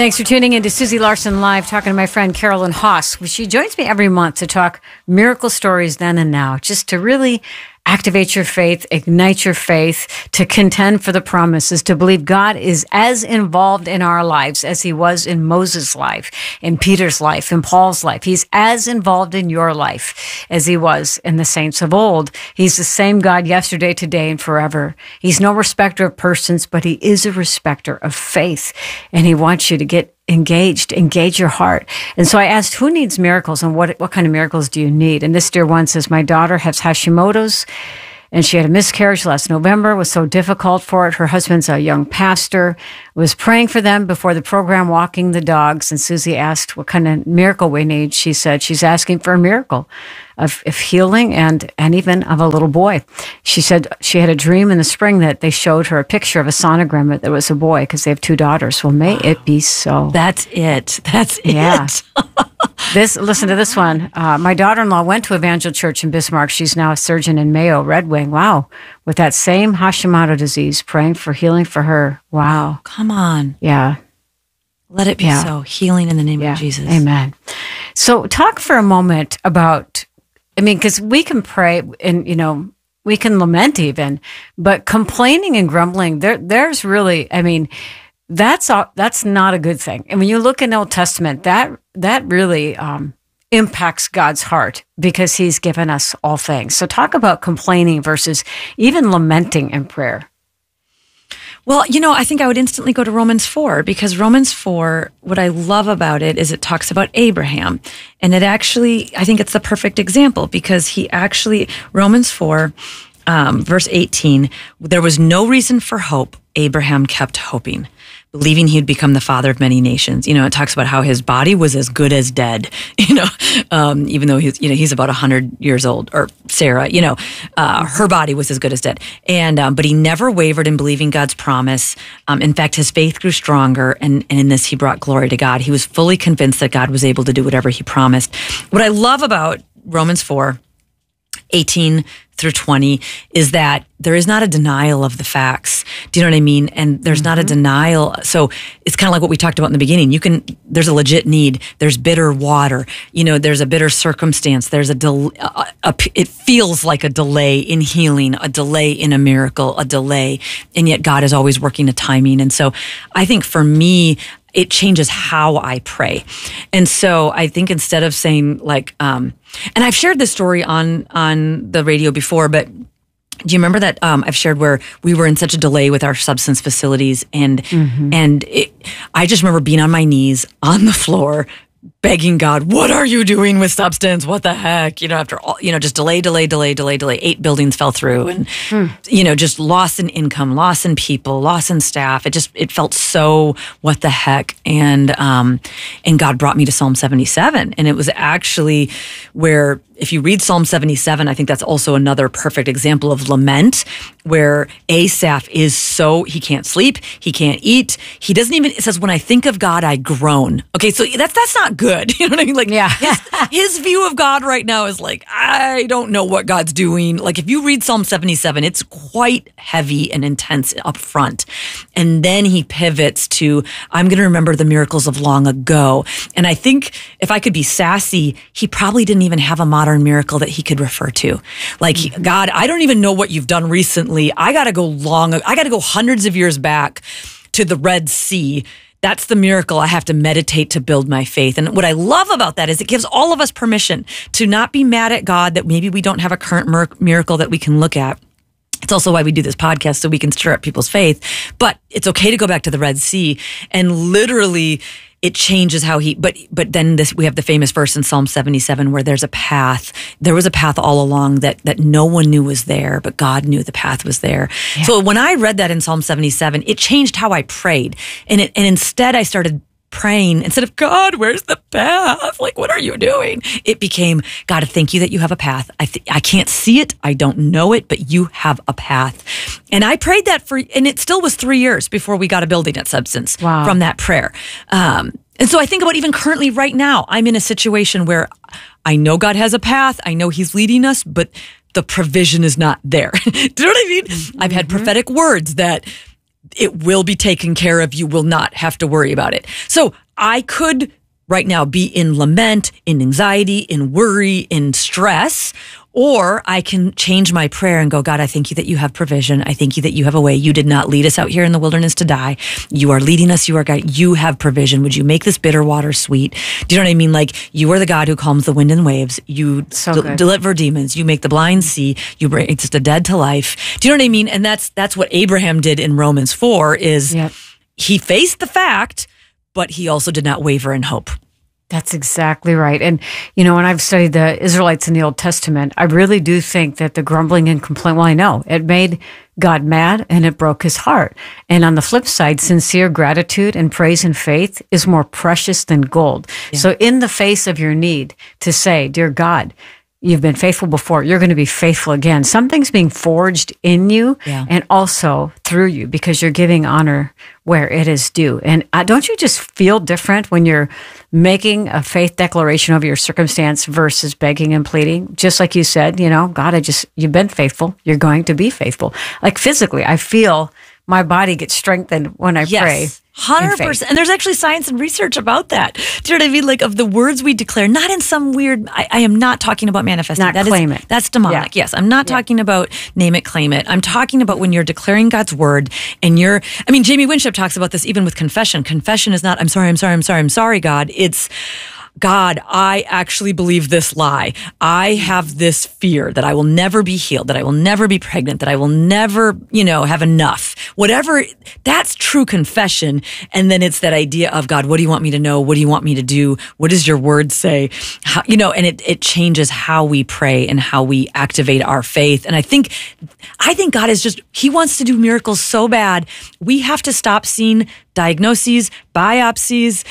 Thanks for tuning in to Susie Larson Live, talking to my friend Carolyn Haas. She joins me every month to talk miracle stories then and now, just to really activate your faith, ignite your faith, to contend for the promises, to believe God is as involved in our lives as he was in Moses' life, in Peter's life, in Paul's life. He's as involved in your life as he was in the saints of old. He's the same God yesterday, today, and forever. He's no respecter of persons, but he is a respecter of faith. And he wants you to get engage your heart. And so I asked, who needs miracles and what kind of miracles do you need? And this dear one says, my daughter has Hashimoto's and she had a miscarriage last November. It was so difficult for it. Her husband's a young pastor, was praying for them before the program, walking the dogs. And Susie asked what kind of miracle we need. She said she's asking for a miracle of healing and even of a little boy. She said she had a dream in the spring that they showed her a picture of a sonogram that was a boy because they have two daughters. Well, may it be so. That's it. Yeah. Listen to this one. My daughter-in-law went to Evangel Church in Bismarck. She's now a surgeon in Mayo, Red Wing. Wow. With that same Hashimoto disease, praying for healing for her. Wow. Come on. Yeah. Let it be so. Healing in the name of Jesus. Amen. So talk for a moment about, because we can pray and, we can lament even, but complaining and grumbling, there's really, that's not a good thing. And when you look in the Old Testament, that really impacts God's heart because he's given us all things. So talk about complaining versus even lamenting in prayer. Well, I think I would instantly go to Romans 4 because Romans 4, what I love about it is it talks about Abraham. And it actually, I think it's the perfect example because Romans 4, verse 18, there was no reason for hope. Abraham kept hoping, believing he'd become the father of many nations. It talks about how his body was as good as dead, even though he's about 100 years old, or Sarah, her body was as good as dead. And, but he never wavered in believing God's promise. In fact, his faith grew stronger. And in this, he brought glory to God. He was fully convinced that God was able to do whatever he promised. What I love about Romans 4, 18 through 20 is that there is not a denial of the facts. Do you know what I mean? And there's not a denial. So it's kind of like what we talked about in the beginning. There's a legit need. There's bitter water. There's a bitter circumstance. There's it feels like a delay in healing, a delay in a miracle, a delay. And yet God is always working a timing. And so I think for me, it changes how I pray. And so I think instead of saying and I've shared this story on the radio before, but do you remember that I've shared where we were in such a delay with our substance facilities and I just remember being on my knees on the floor begging God, what are you doing with substance? What the heck? After all, just delay. 8 buildings fell through and, just loss in income, loss in people, loss in staff. It felt so what the heck. And God brought me to Psalm 77. And it was actually where, if you read Psalm 77, I think that's also another perfect example of lament where Asaph he can't sleep, he can't eat. He doesn't even, it says, when I think of God, I groan. Okay, so that's not good. You know what I mean? His view of God right now is I don't know what God's doing. If you read Psalm 77, it's quite heavy and intense up front. And then he pivots to, I'm going to remember the miracles of long ago. And I think if I could be sassy, he probably didn't even have a modern miracle that he could refer to. God, I don't even know what you've done recently. I got to go hundreds of years back to the Red Sea. That's the miracle I have to meditate to build my faith. And what I love about that is it gives all of us permission to not be mad at God that maybe we don't have a current miracle that we can look at. It's also why we do this podcast, so we can stir up people's faith. But it's okay to go back to the Red Sea and literally it changes how but then we have the famous verse in Psalm 77 where there's a path. There was a path all along that no one knew was there, but God knew the path was there. Yeah. So when I read that in Psalm 77, it changed how I prayed. And instead I started praying, instead of, God, where's the path? What are you doing? It became, God, thank you that you have a path. I can't see it. I don't know it, but you have a path. And I prayed that and it still was 3 years before we got a building at Substance from that prayer. And so I think about even currently right now, I'm in a situation where I know God has a path. I know he's leading us, but the provision is not there. Do you know what I mean? I've had prophetic words that it will be taken care of. You will not have to worry about it. So I could right now be in lament, in anxiety, in worry, in stress, or I can change my prayer and go, God, I thank you that you have provision. I thank you that you have a way. You did not lead us out here in the wilderness to die. You are leading us. You are God. You have provision. Would you make this bitter water sweet? Do you know what I mean? Like, you are the God who calms the wind and waves. You deliver demons. You make the blind see. You bring just the dead to life. Do you know what I mean? And that's what Abraham did in Romans 4 is he faced the fact, but he also did not waver in hope. That's exactly right. And, when I've studied the Israelites in the Old Testament, I really do think that the grumbling and complaint, well, I know it made God mad and it broke his heart. And on the flip side, sincere gratitude and praise and faith is more precious than gold. Yeah. So in the face of your need to say, dear God, you've been faithful before, you're going to be faithful again. Something's being forged in you and also through you because you're giving honor where it is due. And don't you just feel different when you're making a faith declaration over your circumstance versus begging and pleading? Just like you said, God, you've been faithful. You're going to be faithful. Like physically, I feel my body gets strengthened when I pray. 100%. And there's actually science and research about that. Do you know what I mean? Like, of the words we declare, not in some weird, I am not talking about manifesting. Not claim it. That's demonic. Yeah. Yes. I'm not talking about name it, claim it. I'm talking about when you're declaring God's word and Jamie Winship talks about this even with confession. Confession is not, I'm sorry, God. It's, God, I actually believe this lie. I have this fear that I will never be healed, that I will never be pregnant, that I will never, have enough. Whatever, that's true confession. And then it's that idea of, God, what do you want me to know? What do you want me to do? What does your word say? How, and it changes how we pray and how we activate our faith. And I think God he wants to do miracles so bad. We have to stop seeing diagnoses, biopsies,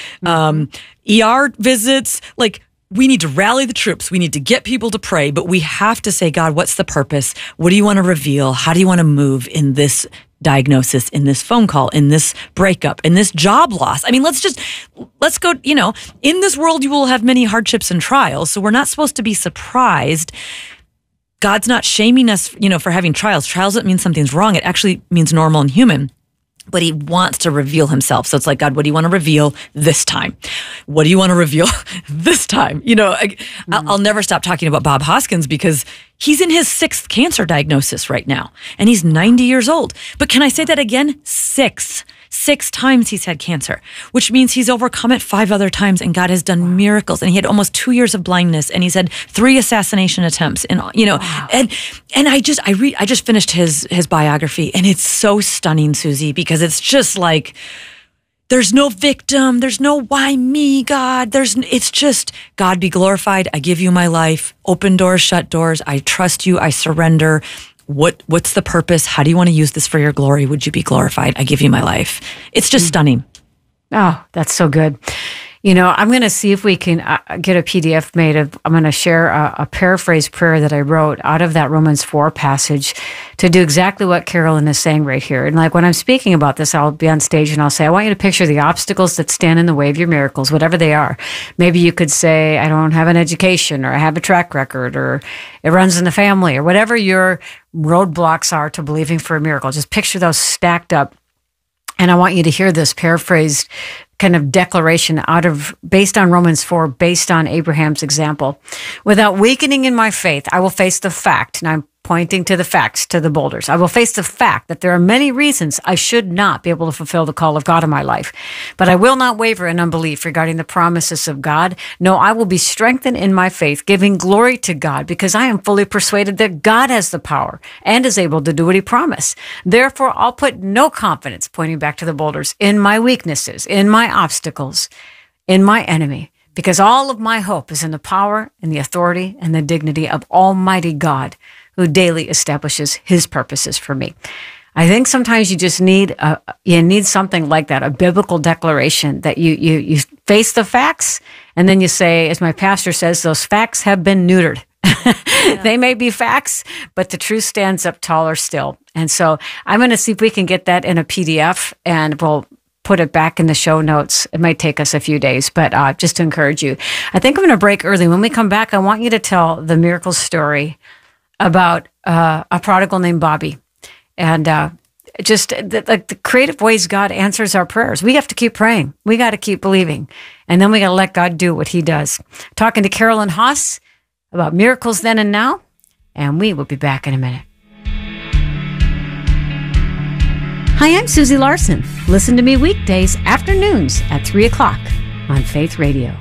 ER visits. Like, we need to rally the troops. We need to get people to pray, but we have to say, God, what's the purpose? What do you want to reveal? How do you want to move in this diagnosis, in this phone call, in this breakup, in this job loss? I mean, let's go, in this world, you will have many hardships and trials. So we're not supposed to be surprised. God's not shaming us, for having trials. Trials doesn't mean something's wrong. It actually means normal and human. But he wants to reveal himself. So it's like, God, what do you want to reveal this time? What do you want to reveal this time? I'll never stop talking about Bob Hoskins because he's in his 6th cancer diagnosis right now. And he's 90 years old. But can I say that again? 6 times he's had cancer, which means he's overcome it 5 other times, and God has done miracles. And he had almost 2 years of blindness, and he's had 3 assassination attempts. And and I just finished his biography, and it's so stunning, Susie, because it's just like, there's no victim, there's no why me, God. It's just, God be glorified. I give you my life. Open doors, shut doors. I trust you. I surrender. What's the purpose? How do you want to use this for your glory? Would you be glorified? I give you my life. It's just stunning. Oh, that's so good. I'm going to see if we can get a PDF made of, I'm going to share a paraphrase prayer that I wrote out of that Romans 4 passage to do exactly what Carolyn is saying right here. And like when I'm speaking about this, I'll be on stage and I'll say, I want you to picture the obstacles that stand in the way of your miracles, whatever they are. Maybe you could say, I don't have an education, or I have a track record, or it runs in the family, or whatever your roadblocks are to believing for a miracle. Just picture those stacked up. And I want you to hear this paraphrased kind of declaration based on Romans 4, based on Abraham's example. Without weakening in my faith, I will face the fact, and I'm pointing to the facts, to the boulders. I will face the fact that there are many reasons I should not be able to fulfill the call of God in my life. But I will not waver in unbelief regarding the promises of God. No, I will be strengthened in my faith, giving glory to God, because I am fully persuaded that God has the power and is able to do what he promised. Therefore, I'll put no confidence, pointing back to the boulders, in my weaknesses, in my obstacles, in my enemy, because all of my hope is in the power and the authority and the dignity of Almighty God, who daily establishes his purposes for me. I think sometimes you just need something like that, a biblical declaration that you face the facts, and then you say, as my pastor says, those facts have been neutered. Yeah. They may be facts, but the truth stands up taller still. And so I'm going to see if we can get that in a PDF, and we'll put it back in the show notes. It might take us a few days, but just to encourage you. I think I'm going to break early. When we come back, I want you to tell the miracle story about a prodigal named Bobby. And just the creative ways God answers our prayers. We have to keep praying. We got to keep believing. And then we got to let God do what he does. Talking to Carolyn Haas about miracles then and now. And we will be back in a minute. Hi, I'm Susie Larson. Listen to me weekdays afternoons at 3 o'clock on Faith Radio.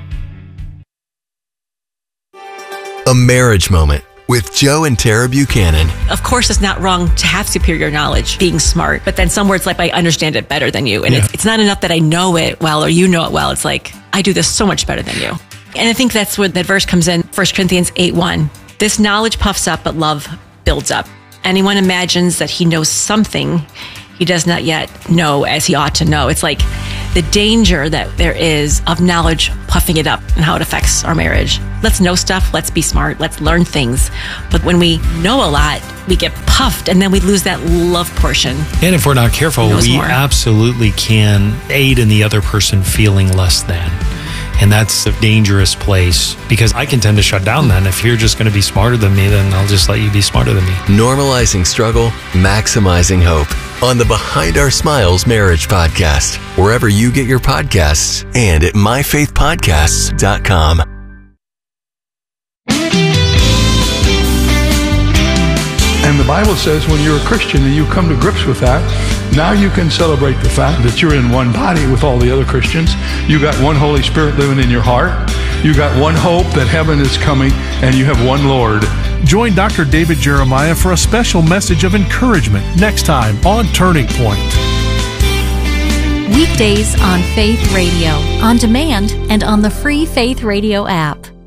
A Marriage Moment with Joe and Tara Buchanan. Of course, it's not wrong to have superior knowledge, being smart, but then some words like I understand it better than you. And it's not enough that I know it well or you know it well. It's like, I do this so much better than you. And I think that's where that verse comes in, 1 Corinthians 8:1. This knowledge puffs up, but love builds up. Anyone imagines that he knows something he does not yet know as he ought to know. It's like the danger that there is of knowledge puffing it up and how it affects our marriage. Let's know stuff. Let's be smart. Let's learn things. But when we know a lot, we get puffed and then we lose that love portion. And if we're not careful, we absolutely can aid in the other person feeling less than. And that's a dangerous place because I can tend to shut down then. If you're just going to be smarter than me, then I'll just let you be smarter than me. Normalizing struggle, maximizing hope on the Behind Our Smiles Marriage Podcast, wherever you get your podcasts and at myfaithpodcasts.com. And the Bible says when you're a Christian and you come to grips with that, now you can celebrate the fact that you're in one body with all the other Christians. You got one Holy Spirit living in your heart. You got one hope that heaven is coming, and you have one Lord. Join Dr. David Jeremiah for a special message of encouragement next time on Turning Point. Weekdays on Faith Radio, on demand, and on the free Faith Radio app.